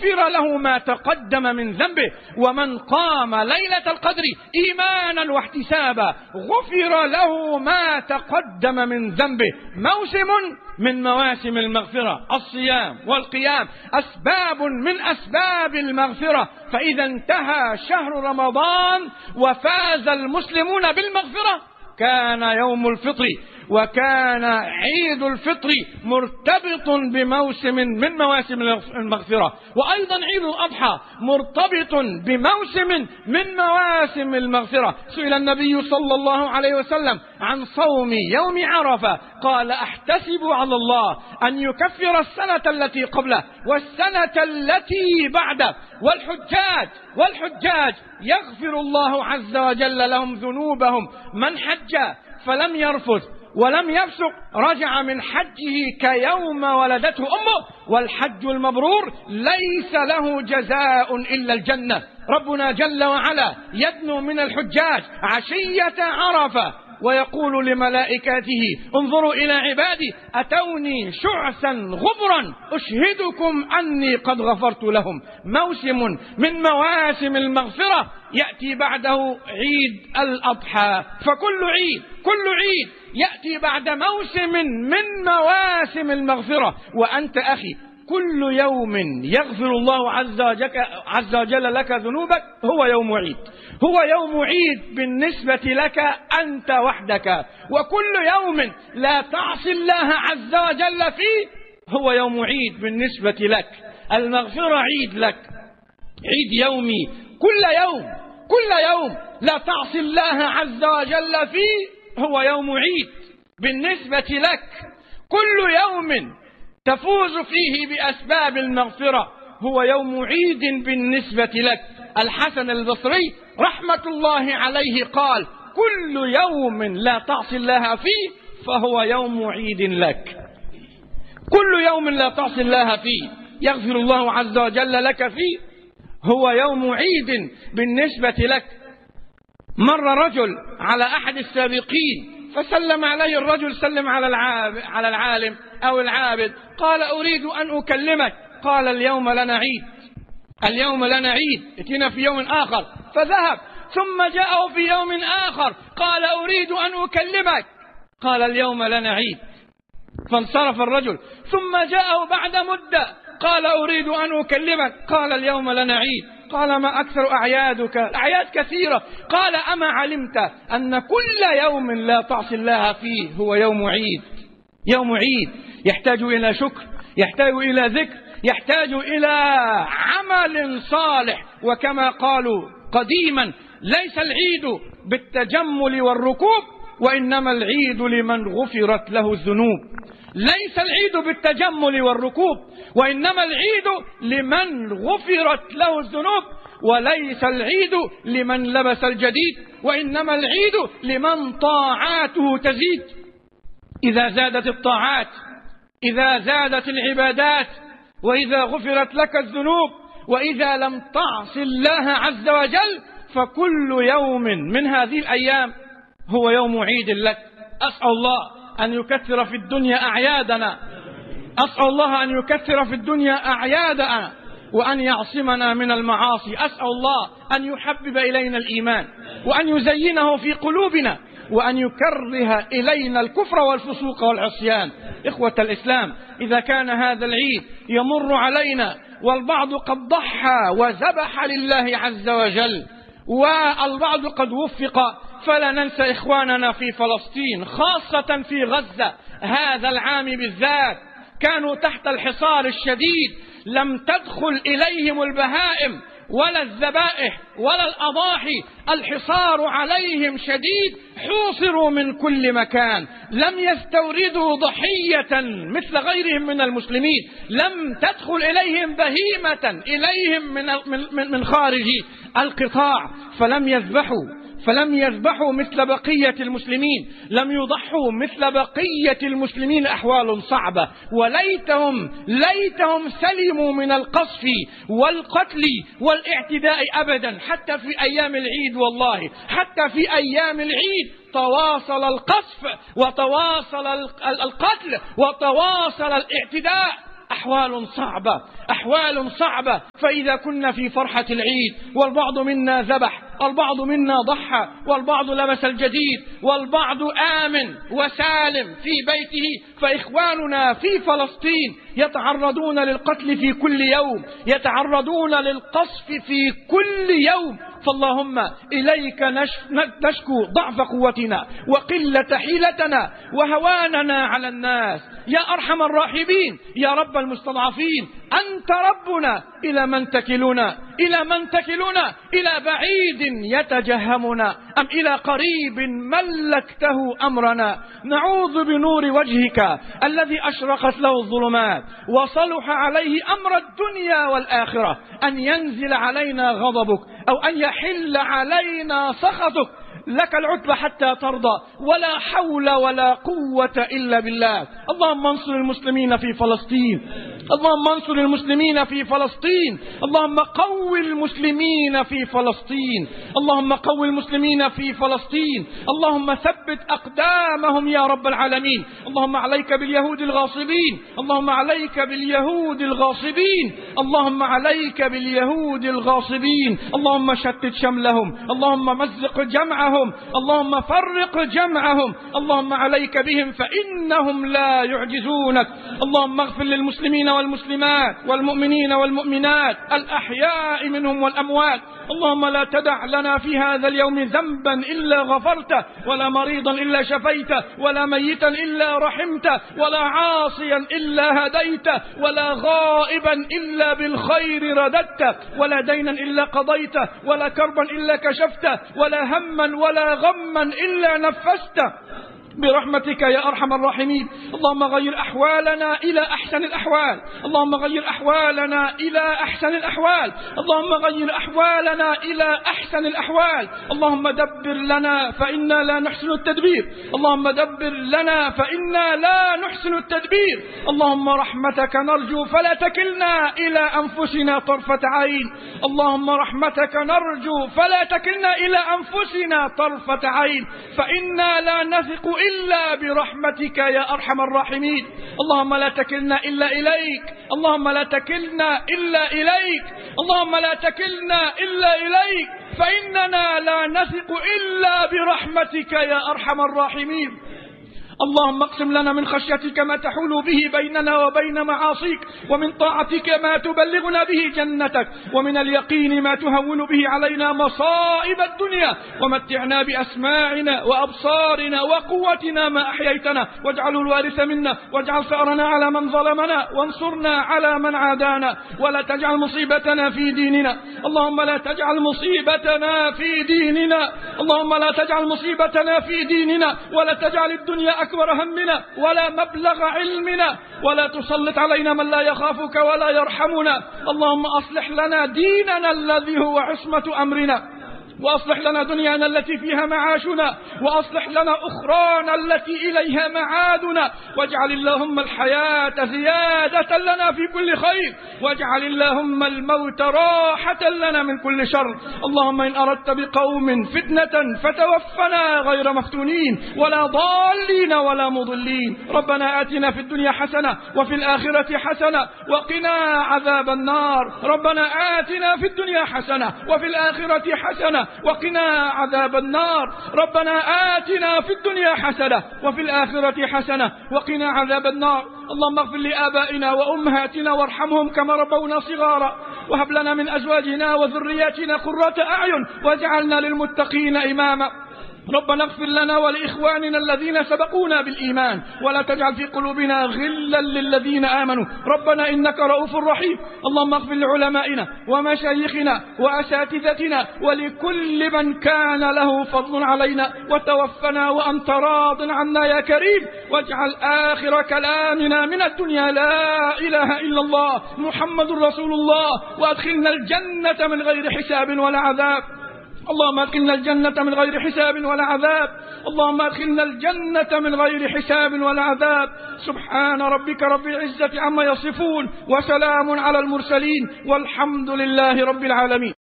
غفر له ما تقدم من ذنبه، ومن قام ليلة القدر إيمانا واحتسابا غفر له ما تقدم من ذنبه. موسم من مواسم المغفرة، الصيام والقيام أسباب من أسباب المغفرة، فإذا انتهى شهر رمضان وفاز المسلمون بالمغفرة كان يوم الفطر وكان عيد الفطر مرتبط بموسم من مواسم المغفرة، وأيضا عيد الأضحى مرتبط بموسم من مواسم المغفرة. سئل النبي صلى الله عليه وسلم عن صوم يوم عرفة قال: أحتسب على الله أن يكفر السنة التي قبله والسنة التي بعده. والحجاج يغفر الله عز وجل لهم ذنوبهم. من حج فلم يرفث ولم يفسق رجع من حجه كيوم ولدته أمه، والحج المبرور ليس له جزاء إلا الجنة. ربنا جل وعلا يدنو من الحجاج عشية عرفة ويقول لملائكته: انظروا إلى عبادي أتوني شعثا غبرا أشهدكم أني قد غفرت لهم. موسم من مواسم المغفرة يأتي بعده عيد الأضحى، فكل عيد يأتي بعد موسم من مواسم المغفرة. وأنت أخي كل يوم يغفر الله عز وجل لك ذنوبك هو يوم عيد، هو يوم عيد بالنسبة لك أنت وحدك. وكل يوم لا تعصي الله عز وجل فيه هو يوم عيد بالنسبة لك. المغفرة عيد لك، عيد يومي. كل يوم لا تعصي الله عز وجل فيه هو يوم عيد بالنسبة لك. كل يوم تفوز فيه بأسباب المغفرة هو يوم عيد بالنسبة لك. الحسن البصري رحمة الله عليه قال: كل يوم لا تعصي الله فيه فهو يوم عيد لك. كل يوم لا تعصي الله فيه يغفر الله عز وجل لك فيه هو يوم عيد بالنسبة لك. مر رجل على أحد السابقين فسلم عليه الرجل، سلم على العالم أو العابد، قال: أريد أن أكلمك. قال: اليوم لنا عيد، اليوم لنا عيد، اتينا في يوم آخر. فذهب ثم جاءه في يوم آخر قال: أريد أن أكلمك. قال: اليوم لنا عيد. فانصرف الرجل ثم جاءه بعد مدة قال: أريد أن أكلمك. قال: اليوم لنا عيد. قال: ما أكثر أعيادك؟ أعياد كثيرة. قال: أما علمت أن كل يوم لا تعصي الله فيه هو يوم عيد؟ يوم عيد يحتاج إلى شكر، يحتاج إلى ذكر، يحتاج إلى عمل صالح. وكما قالوا قديما: ليس العيد بالتجمل والركوب وإنما العيد لمن غفرت له الذنوب. ليس العيد بالتجمل والركوب وإنما العيد لمن غفرت له الذنوب. وليس العيد لمن لبس الجديد وإنما العيد لمن طاعاته تزيد. إذا زادت الطاعات، إذا زادت العبادات، وإذا غفرت لك الذنوب، وإذا لم تعص الله عز وجل، فكل يوم من هذه الأيام هو يوم عيد لك. أسأل الله أن يكثر في الدنيا أعيادنا، أسأل الله أن يكثر في الدنيا أعيادنا وأن يعصمنا من المعاصي. أسأل الله أن يحبب إلينا الإيمان وأن يزينه في قلوبنا وأن يكره إلينا الكفر والفسوق والعصيان. إخوة الإسلام، إذا كان هذا العيد يمر علينا والبعض قد ضحى وذبح لله عز وجل والبعض قد وفق، فلا ننسى إخواننا في فلسطين، خاصة في غزة هذا العام بالذات، كانوا تحت الحصار الشديد، لم تدخل إليهم البهائم ولا الذبائح ولا الأضاحي، الحصار عليهم شديد، حوصروا من كل مكان، لم يستوردوا ضحية مثل غيرهم من المسلمين، لم تدخل إليهم بهيمة إليهم من خارج القطاع، فلم يذبحوا مثل بقية المسلمين، لم يضحوا مثل بقية المسلمين. أحوال صعبة، وليتهم سلموا من القصف والقتل والاعتداء أبدا. حتى في أيام العيد، والله حتى في أيام العيد تواصل القصف وتواصل القتل وتواصل الاعتداء. أحوال صعبة، أحوال صعبة. فإذا كنا في فرحة العيد والبعض منا ذبح، البعض منا ضحى، والبعض لبس الجديد، والبعض آمن وسالم في بيته، فإخواننا في فلسطين يتعرضون للقتل في كل يوم، يتعرضون للقصف في كل يوم. فاللهم إليك نشكو ضعف قوتنا وقلة حيلتنا وهواننا على الناس يا أرحم الراحمين، يا رب المستضعفين. أنت ربنا، إلى من تكلنا؟ إلى من تكلنا؟ إلى بعيد يتجهمنا أم إلى قريب ملكته أمرنا؟ نعوذ بنور وجهك الذي أشرقت له الظلمات وصلح عليه أمر الدنيا والآخرة أن ينزل علينا غضبك أو أن يحل علينا سخطك. لك العتبى حتى ترضى، ولا حول ولا قوة إلا بالله. اللهم انصر المسلمين في فلسطين، اللهم انصر المسلمين في فلسطين، اللهم قوي المسلمين في فلسطين، اللهم قوي المسلمين في فلسطين، اللهم ثبت أقدامهم يا رب العالمين. اللهم عليك باليهود الغاصبين، اللهم عليك باليهود الغاصبين، اللهم عليك باليهود الغاصبين. اللهم شتت شملهم، اللهم مزق جمعهم، اللهم فرق جمعهم، اللهم عليك بهم فإنهم لا يعجزونك. اللهم اغفر للمسلمين والمسلمات والمؤمنين والمؤمنات الأحياء منهم والأموات. اللهم لا تدع لنا في هذا اليوم ذنبا إلا غفرته، ولا مريضا إلا شفيته، ولا ميتا إلا رحمته، ولا عاصيا إلا هديته، ولا غائبا إلا بالخير رددته، ولا دينا إلا قضيته، ولا كربا إلا كشفته، ولا هما ولا غما إلا نفسته برحمتك يا أرحم الراحمين. اللهم غير أحوالنا إلى أحسن الأحوال، اللهم غير أحوالنا إلى أحسن الأحوال، اللهم غير أحوالنا إلى أحسن الأحوال. اللهم دبر لنا فإنا لا نحسن التدبير، اللهم دبر لنا فإنا لا نحسن التدبير. اللهم رحمتك نرجو فلا تكلنا إلى أنفسنا طرفة عين، اللهم رحمتك نرجو فلا تكلنا إلى أنفسنا طرفة عين، فإنا لا نثق إلا برحمتك يا أرحم الراحمين. اللهم لا تكلنا إلا إليك، اللهم لا تكلنا إلا إليك، اللهم لا تكلنا إلا إليك، فإننا لا نثق إلا برحمتك يا أرحم الراحمين. اللهم اقسم لنا من خشيتك ما تحول به بيننا وبين معاصيك، ومن طاعتك ما تبلغنا به جنتك، ومن اليقين ما تهون به علينا مصائب الدنيا، ومتعنا بأسماعنا وأبصارنا وقوتنا ما أحييتنا، واجعله الوارث منا، واجعل ثأرنا على من ظلمنا، وانصرنا على من عادانا، ولا تجعل مصيبتنا في ديننا. اللهم لا تجعل مصيبتنا في ديننا، اللهم لا تجعل مصيبتنا في ديننا، ولا تجعل الدنيا أكبر همنا ولا مبلغ علمنا، ولا تسلط علينا من لا يخافك ولا يرحمنا. اللهم أصلح لنا ديننا الذي هو عصمة أمرنا، وأصلح لنا دنيانا التي فيها معاشنا، وأصلح لنا أخرانا التي إليها معادنا، واجعل اللهم الحياة زيادة لنا في كل خير، واجعل اللهم الموت راحة لنا من كل شر. اللهم إن أردت بقوم فتنة فتوفنا غير مفتونين ولا ضالين ولا مضلين. ربنا آتنا في الدنيا حسنة وفي الآخرة حسنة وقنا عذاب النار. ربنا آتنا في الدنيا حسنة وفي الآخرة حسنة وقنا عذاب النار. ربنا آتنا في الدنيا حسنة وفي الآخرة حسنة وقنا عذاب النار. اللهم اغفر لآبائنا وأمهاتنا وارحمهم كما ربونا صغارا، وهب لنا من أزواجنا وذرياتنا قرة أعين واجعلنا للمتقين إماما. ربنا اغفر لنا ولإخواننا الذين سبقونا بالإيمان، ولا تجعل في قلوبنا غلا للذين آمنوا. ربنا إنك رؤوف رحيم. اللهم اغفر لعلمائنا ومشايخنا وأساتذتنا ولكل من كان له فضل علينا، وتوفنا وأنت راض عنا يا كريم، واجعل آخر كلامنا من الدنيا لا إله إلا الله محمد رسول الله، وأدخلنا الجنة من غير حساب ولا عذاب. اللهم ادخلنا الجنة من غير حساب ولا عذاب، اللهم ادخلنا الجنة من غير حساب ولا عذاب. سبحان ربك رب العزة عما يصفون، وسلام على المرسلين، والحمد لله رب العالمين.